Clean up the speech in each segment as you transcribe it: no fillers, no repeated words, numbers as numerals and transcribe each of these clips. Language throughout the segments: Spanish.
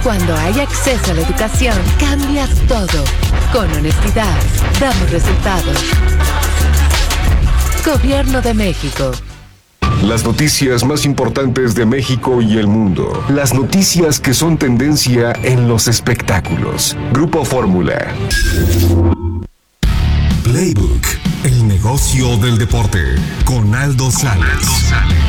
Cuando hay acceso a la educación, cambia todo. Con honestidad, damos resultados. Gobierno de México. Las noticias más importantes de México y el mundo. Las noticias que son tendencia en los espectáculos. Grupo Fórmula. Playbook, el negocio del deporte, con Aldo Sales.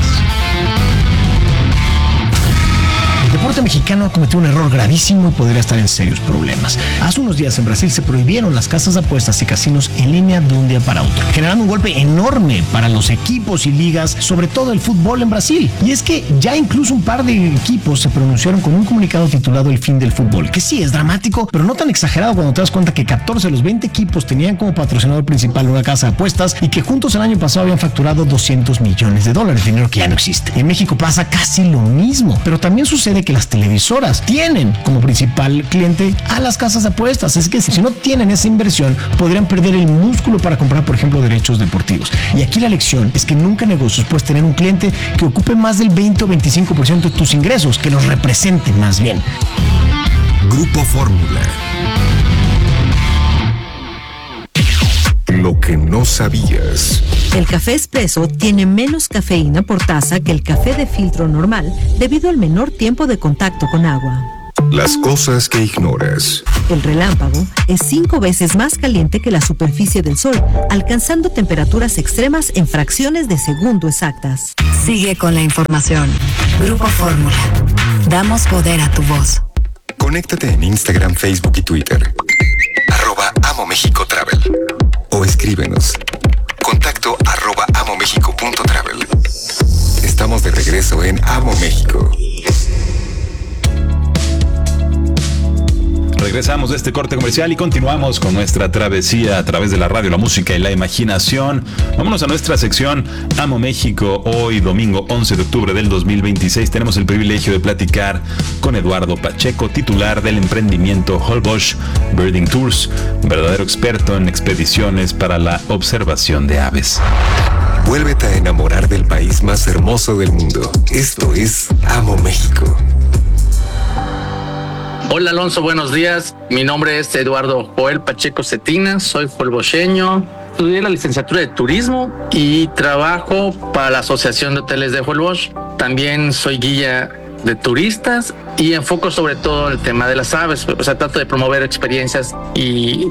El deporte mexicano ha cometido un error gravísimo y podría estar en serios problemas. Hace unos días en Brasil se prohibieron las casas de apuestas y casinos en línea de un día para otro, generando un golpe enorme para los equipos y ligas, sobre todo el fútbol en Brasil. Y es que ya incluso un par de equipos se pronunciaron con un comunicado titulado El fin del fútbol, que sí es dramático, pero no tan exagerado cuando te das cuenta que 14 de los 20 equipos tenían como patrocinador principal una casa de apuestas y que juntos el año pasado habían facturado $200 millones, dinero que ya no existe. En México pasa casi lo mismo, pero también sucede que las televisoras tienen como principal cliente a las casas de apuestas. Es que si no tienen esa inversión, podrían perder el músculo para comprar, por ejemplo, derechos deportivos. Y aquí la lección es que nunca en negocios puedes tener un cliente que ocupe más del 20 o 25% de tus ingresos, que los represente más bien. Grupo Fórmula. Lo que no sabías. El café espresso tiene menos cafeína por taza que el café de filtro normal debido al menor tiempo de contacto con agua. Las cosas que ignoras. El relámpago es 5 veces más caliente que la superficie del sol, alcanzando temperaturas extremas en fracciones de segundo exactas. Sigue con la información. Grupo Fórmula. Damos poder a tu voz. Conéctate en Instagram, Facebook y Twitter. @AmoMéxicoTravel. O escríbenos. Contacto @amomexico.travel. Estamos de regreso en Amo México. Regresamos de este corte comercial y continuamos con nuestra travesía a través de la radio, la música y la imaginación. Vámonos a nuestra sección Amo México. Hoy, domingo 11 de octubre del 2026, tenemos el privilegio de platicar con Eduardo Pacheco, titular del emprendimiento Holbox Birding Tours, un verdadero experto en expediciones para la observación de aves. Vuélvete a enamorar del país más hermoso del mundo. Esto es Amo México. Hola Alonso, buenos días. Mi nombre es Eduardo Joel Pacheco Cetina, soy holboxeño. Estudié la licenciatura de turismo y trabajo para la Asociación de Hoteles de Holbox. También soy guía de turistas y enfoco sobre todo el tema de las aves. O sea, trato de promover experiencias y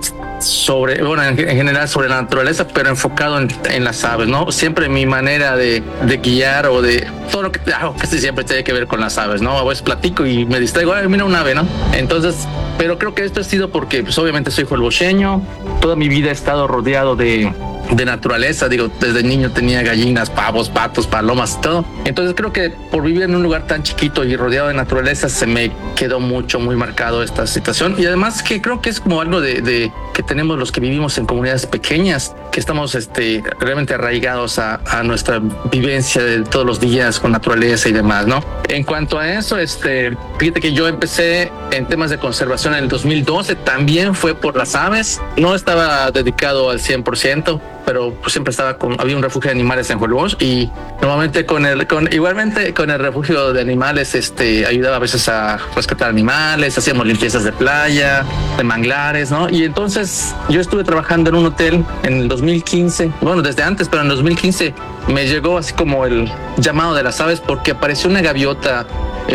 en general sobre la naturaleza, pero enfocado en las aves, ¿no? Siempre mi manera de guiar o de todo lo que hago casi siempre tiene que ver con las aves, ¿no? A veces platico y me distraigo, mira un ave, ¿no? Entonces, pero creo que esto ha sido porque, pues obviamente soy holboxeño, toda mi vida he estado rodeado de naturaleza, digo, desde niño tenía gallinas, pavos, patos, palomas y todo. Entonces creo que por vivir en un lugar tan chiquito y rodeado de naturaleza se me quedó muy marcado esta situación. Y además que creo que es como algo de que tenemos los que vivimos en comunidades pequeñas, que estamos realmente arraigados a nuestra vivencia de todos los días con naturaleza y demás, ¿no? En cuanto a eso, fíjate que yo empecé en temas de conservación en el 2012, también fue por las aves. No estaba dedicado al 100%, pero pues siempre había un refugio de animales en Holbox y normalmente igualmente con el refugio de animales ayudaba a veces a rescatar animales, hacíamos limpiezas de playa, de manglares, ¿no? Y entonces yo estuve trabajando en un hotel en el 2015, bueno, desde antes, pero en el 2015 me llegó así como el llamado de las aves porque apareció una gaviota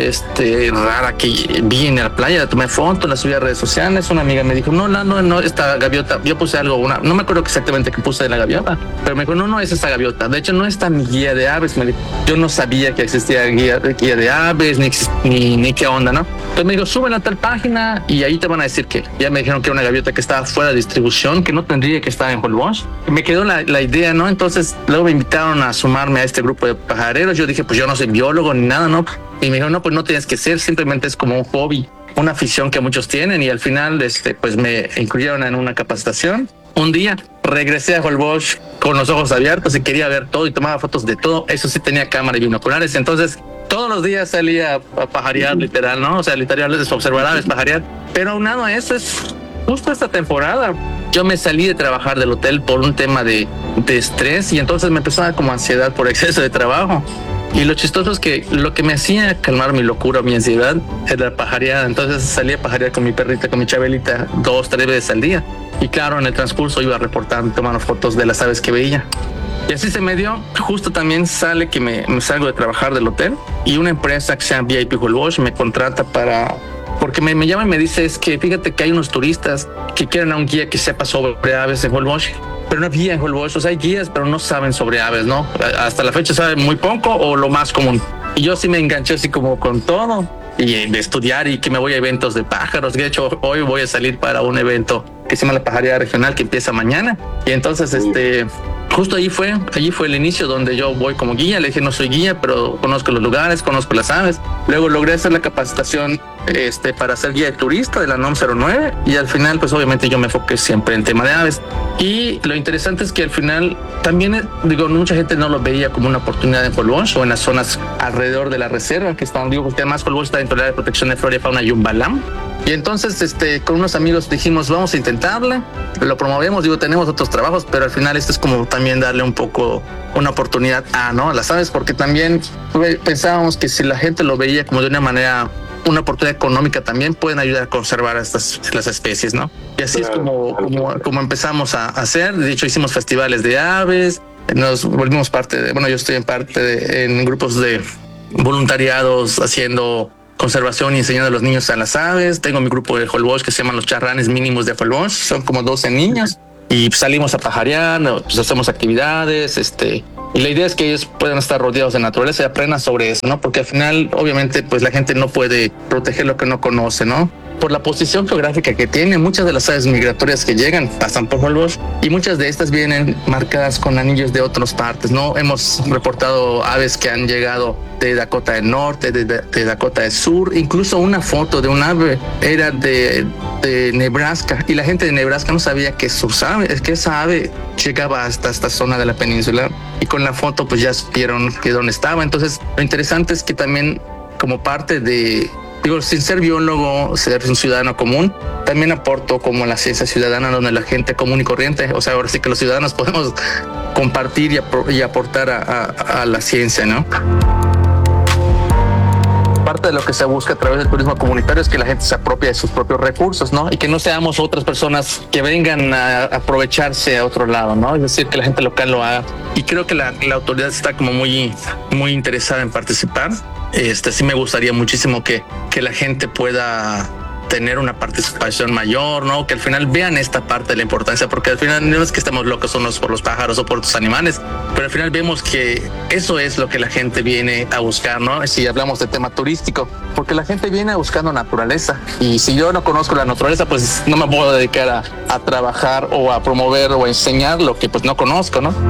rara que vi en la playa, la tomé foto, la subí a redes sociales. Una amiga me dijo, no, esta gaviota, yo puse algo, no me acuerdo exactamente qué puse de la gaviota, pero me dijo, no es esta gaviota, de hecho no está mi guía de aves. Me dijo, yo no sabía que existía guía de aves, ni qué onda, ¿no? Entonces me dijo, súbela a tal página y ahí te van a decir que ya me dijeron que era una gaviota que estaba fuera de distribución, que no tendría que estar en Holbox. Me quedó la idea, ¿no? Entonces luego me invitaron a sumarme a este grupo de pajareros. Yo dije, pues yo no soy biólogo ni nada, ¿no? Y me dijo, no, pues no tienes que ser, simplemente es como un hobby, una afición que muchos tienen. Y al final, pues me incluyeron en una capacitación. Un día regresé a Holbox con los ojos abiertos y quería ver todo y tomaba fotos de todo. Eso sí, tenía cámara y binoculares. Entonces, todos los días salía a pajarear, literal, ¿no? O sea, literal es observar aves, pajarear. Pero aunado a eso, es justo esta temporada. Yo me salí de trabajar del hotel por un tema de estrés y entonces me empezó a dar como ansiedad por exceso de trabajo. Y lo chistoso es que lo que me hacía calmar mi locura, mi ansiedad, era la pajareada. Entonces salía a pajarear con mi perrita, con mi Chabelita, 2-3 veces al día. Y claro, en el transcurso iba reportando, tomando fotos de las aves que veía. Y así se me dio. Justo también sale que me salgo de trabajar del hotel y una empresa que se llama VIP Holbox me contrata porque me llama y me dice, es que fíjate que hay unos turistas que quieren a un guía que sepa sobre aves en Holbox, pero no hay guía en Holbox. O sea, hay guías, pero no saben sobre aves, ¿no? Hasta la fecha saben muy poco o lo más común. Y yo sí me enganché así como con todo y de estudiar y que me voy a eventos de pájaros. De hecho, hoy voy a salir para un evento que se llama la Pajareada Regional que empieza mañana. Y entonces, justo allí fue el inicio donde yo voy como guía. Le dije, no soy guía, pero conozco los lugares, conozco las aves. Luego logré hacer la capacitación para ser guía de turista de la NOM 09 y al final pues obviamente yo me enfoqué siempre en tema de aves. Y lo interesante es que al final también, mucha gente no lo veía como una oportunidad en Holbox o en las zonas alrededor de la reserva que están, porque además Holbox está dentro de la área de protección de flora y fauna Yumbalam. Y entonces con unos amigos dijimos, vamos a intentarla, lo promovemos, tenemos otros trabajos, pero al final esto es como también darle un poco una oportunidad a las aves, porque también pensábamos que si la gente lo veía como de una manera, una oportunidad económica, también pueden ayudar a conservar las especies, ¿no? Y así es como empezamos a hacer. De hecho, hicimos festivales de aves, nos volvimos yo estoy en grupos de voluntariados haciendo conservación y enseñando a los niños a las aves. Tengo mi grupo de Holbox que se llaman los charranes mínimos de Holbox, son como 12 niños y salimos a pajarear, pues hacemos actividades, y la idea es que ellos puedan estar rodeados de naturaleza y aprendan sobre eso, ¿no? Porque al final, obviamente, pues la gente no puede proteger lo que no conoce, ¿no? Por la posición geográfica que tiene, muchas de las aves migratorias que llegan pasan por Holbox y muchas de estas vienen marcadas con anillos de otras partes, ¿no? Hemos reportado aves que han llegado de Dakota del Norte, de Dakota del Sur. Incluso una foto de un ave era de Nebraska y la gente de Nebraska no sabía que esa ave llegaba hasta esta zona de la península y con la foto pues ya supieron que dónde estaba. Entonces lo interesante es que también como parte de, sin ser biólogo, ser un ciudadano común, también aporto como la ciencia ciudadana donde la gente común y corriente, o sea, ahora sí que los ciudadanos podemos compartir y aportar a la ciencia, ¿no? Parte de lo que se busca a través del turismo comunitario es que la gente se apropie de sus propios recursos, ¿no? Y que no seamos otras personas que vengan a aprovecharse a otro lado, ¿no? Es decir, que la gente local lo haga. Y creo que la autoridad está como muy, muy interesada en participar. Sí me gustaría muchísimo que la gente pueda tener una participación mayor, ¿no? Que al final vean esta parte de la importancia, porque al final no es que estemos locos unos por los pájaros o por los animales, pero al final vemos que eso es lo que la gente viene a buscar, ¿no? Si hablamos de tema turístico, porque la gente viene buscando naturaleza y si yo no conozco la naturaleza, pues no me puedo dedicar a trabajar o a promover o a enseñar lo que pues no conozco, ¿no?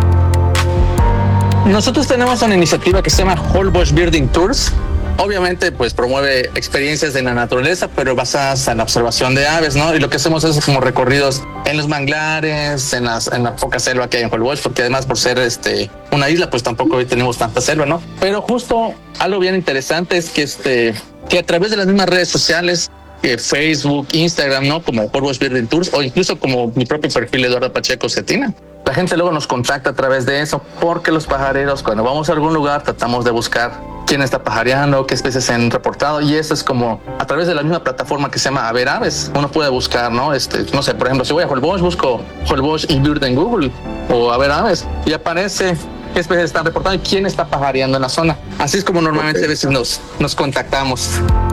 Nosotros tenemos una iniciativa que se llama Holbox Birding Tours. Obviamente, pues promueve experiencias de la naturaleza, pero basadas en la observación de aves, ¿no? Y lo que hacemos es como recorridos en los manglares, en la poca selva que hay en Holbox, porque además por ser una isla, pues tampoco hoy tenemos tanta selva, ¿no? Pero justo algo bien interesante es que a través de las mismas redes sociales, Facebook, Instagram, ¿no? Como Holbox Birding Tours o incluso como mi propio perfil Eduardo Pacheco Cetina. La gente luego nos contacta a través de eso, porque los pajareros, cuando vamos a algún lugar, tratamos de buscar quién está pajareando, qué especies se han reportado, y eso es como a través de la misma plataforma que se llama A Ver Aves. Uno puede buscar, ¿no? No sé, por ejemplo, si voy a Holbox, busco Holbox y Bird en Google o A Ver Aves y aparece qué especies están reportando y quién está pajareando en la zona. Así es como normalmente a veces nos contactamos.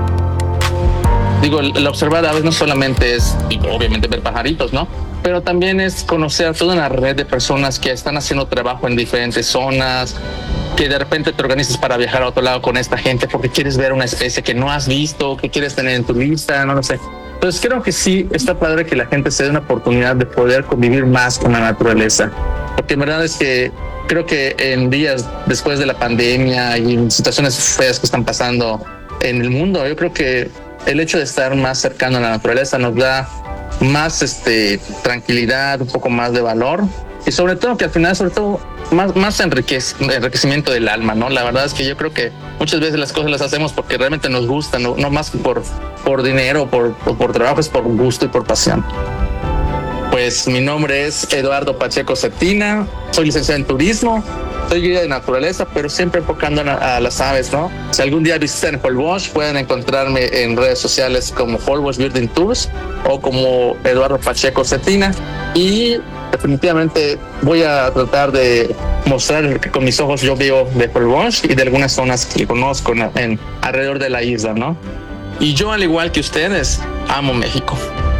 El observar aves no solamente es, obviamente, ver pajaritos, ¿no? Pero también es conocer toda una red de personas que están haciendo trabajo en diferentes zonas, que de repente te organizas para viajar a otro lado con esta gente porque quieres ver una especie que no has visto, que quieres tener en tu lista, no lo sé. Entonces creo que sí, está padre que la gente se dé una oportunidad de poder convivir más con la naturaleza. Porque en verdad es que creo que en días después de la pandemia y en situaciones feas que están pasando en el mundo, yo creo que el hecho de estar más cercano a la naturaleza nos da más tranquilidad, un poco más de valor y sobre todo que al final, más enriquecimiento del alma, ¿no? La verdad es que yo creo que muchas veces las cosas las hacemos porque realmente nos gustan, no más por dinero o por trabajo, es por gusto y por pasión. Pues mi nombre es Eduardo Pacheco Cetina, soy licenciado en turismo Soy guía de naturaleza, pero siempre enfocando a las aves, ¿no? Si algún día visitan Holbox, pueden encontrarme en redes sociales como Holbox Birding Tours o como Eduardo Pacheco Cetina. Y definitivamente voy a tratar de mostrar que con mis ojos yo veo de Holbox y de algunas zonas que conozco alrededor de la isla, ¿no? Y yo, al igual que ustedes, amo México.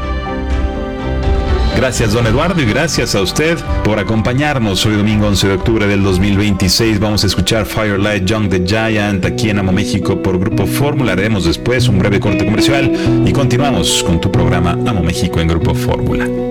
Gracias, don Eduardo, y gracias a usted por acompañarnos. Hoy domingo 11 de octubre del 2026 vamos a escuchar Firelight Young the Giant aquí en Amo México por Grupo Fórmula. Haremos después un breve corte comercial y continuamos con tu programa Amo México en Grupo Fórmula.